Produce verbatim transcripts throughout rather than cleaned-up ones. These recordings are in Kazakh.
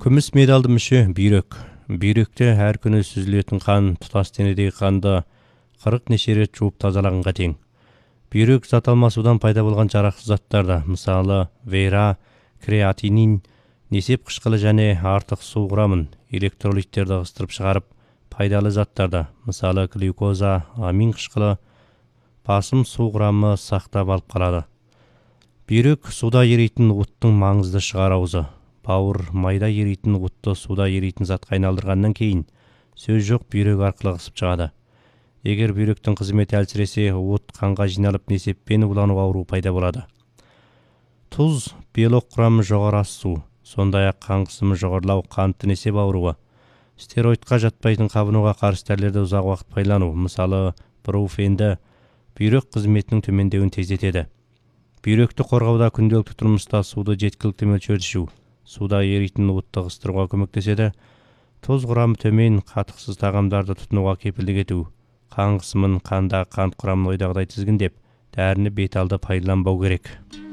Күміс медалды мүше бүйрек. Бүйректе әр күні сүзілетін қан тұтас денедегі қанды қырық неше рет жуып тазалағанға тең. Бүйрек зат алмасудан пайда болған жарақсыз заттарды, мысалы вейра, креатинин, несеп қышқылы және артық су құрамын, электролиттерді ығыстырып шығарып, пайдалы заттарды, мысалы глюкоза, амин қышқылы, басым су құрамы сақтап алып қалады. Бүйрек суда еритін уыттың маңызды шығар аузы. Бауыр майда еритін уытты суда еритін затқа айналдырғаннан кейін сөз жоқ бүйрек арқылы ығысып шығады. Егер бүйректің қызметі әлсіресе, уыт қанға жиналып несеппен улану ауруы пайда болады. Тұз, белок құрамы жоғары ас су, сондай-ақ қан қысымы жоғарылау қантты несеп ауруы. Стероидқа жатпайтын қабынуға қарсы дәрілерді ұзақ уақыт пайдалану, мысалы бруфенді, бүйрек қызметінің төмендеуін тездетеді. Бүйректі қорғауда күнделікті тұрмыста суды жеткілікті мөлшерде ішу, суда еритін уытты ығыстыруға көмектеседі. Тұз құрамы төмен, қатықсыз тағамдарды тұтынуға кепілдік ету, қан қысымын, қандағы қант құрамын ойдағыдай тізгіндеп, дәріні беталды пайдаланбау керек.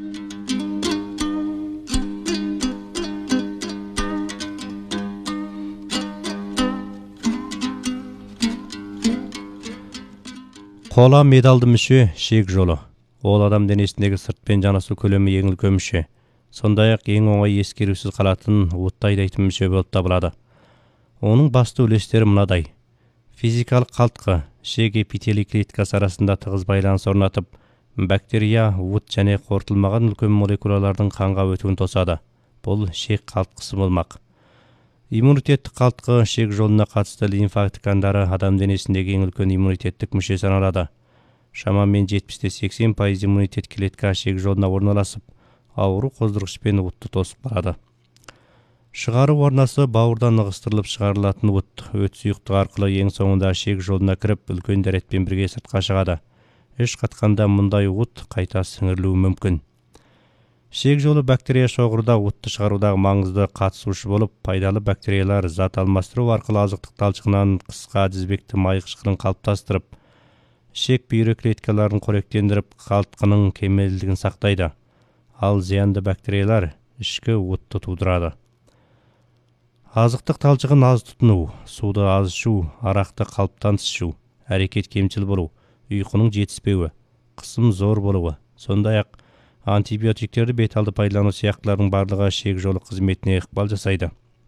Қола медалды мүше шек жолы. Ол адам денесіндегі сыртпен жанасу көлемі ең үлкен мүше. Сондай-ақ ең оңай ескерусіз қалатын уытты айдайтын мүше болып табылады. Оның басты үлестері мынадай. Физикалық қалтқы, шек эпителий клеткасы арасында тығыз байланыс орнатып, бактерия, уыт және қорытылмаған үлкен молекулалардың қанға өтуін тосады. Бұл шек қалтқысы болмақ. Иммунитеттік қалтқы шек жолына қатысты лимфа ткандары адам денесіндегі ең үлкен иммунитеттік мүше саналады. Шамамен жетпістен сексен пайыз иммунитет клетка шек жолына орналасып, ауру қоздырғышпен уытты тосып қалады. Шығару орнасы бауырдан ығыстырылып шығарылатын уыт, өт сұйықтық арқылы ең соңында шек жолына кіріп, үлкен дәретпен бірге сыртқа шығады. Іш қатқанда мұндай уыт қайта сіңірілуі мүмкін. Шек жолы бактерия шоғырда уытты шығарудағы маңызды қатысушы болып, пайдалы бактериялар зат алмастыру арқылы азықтық талшығынан қысқа тізбекті май қышқылын қалыптастырып, шек бүйрек клеткаларын қоректендіріп, қалтқының кемелдігін сақтайды. Ал зиянды бактериялар ішкі уытты тудырады. Азықтық талшығын аз тұтыну, суды аз ішу, арақты қалыптан тыс ішу, әрекет кемшіл болу, ұйқының жетіспеуі, қысым зор болуы, сондай-ақ антибиотиктерді беталды пайдалану сияқтылардың барлығы шек жолы қызметіне ықпал жасайды.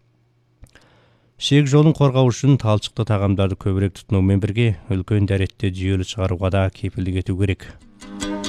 Шек жолын қорғау үшін талшықты тағамдарды көбірек тұтынумен бірге үлкен дәретте жүйелі шығаруға да кепілдік ету керек.